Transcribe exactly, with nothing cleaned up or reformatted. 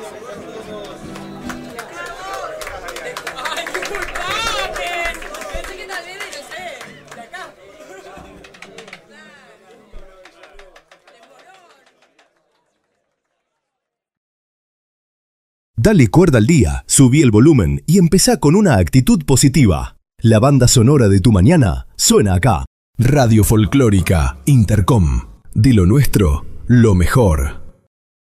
¡Ay, disculpame! Pensé que tal vez, no sé, de acá. Dale cuerda al día, subí el volumen y empezá con una actitud positiva. La banda sonora de tu mañana suena acá. Radio Folclórica Intercom. De lo nuestro, lo mejor.